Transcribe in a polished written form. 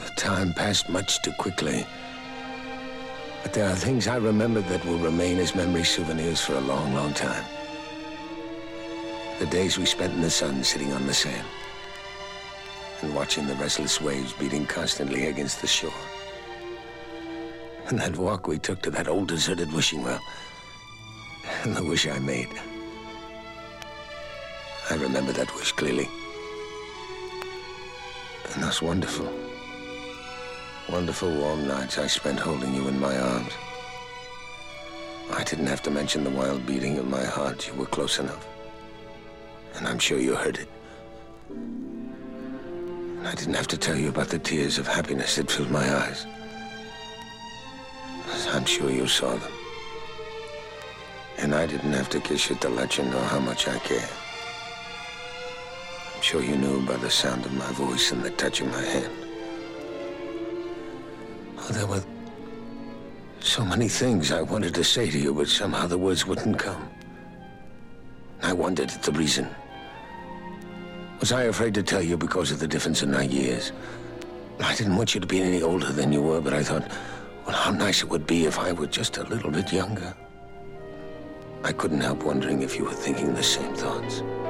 Time passed much too quickly. But there are things I remember that will remain as memory souvenirs for a long, long time. The days we spent in the sun sitting on the sand and watching the restless waves beating constantly against the shore. And that walk we took to that old deserted wishing well and the wish I made. I remember that wish clearly. And those wonderful warm nights I spent holding you in my arms. I didn't have to mention the wild beating of my heart. You were close enough. And I'm sure you heard it. And I didn't have to tell you about the tears of happiness that filled my eyes. I'm sure you saw them. And I didn't have to kiss you to let you know how much I care. I'm sure you knew by the sound of my voice and the touch of my hand. Oh, there were so many things I wanted to say to you, but somehow the words wouldn't come. I wondered at the reason. Was I afraid to tell you because of the difference in our years? I didn't want you to be any older than you were, but I thought, well, how nice it would be if I were just a little bit younger. I couldn't help wondering if you were thinking the same thoughts.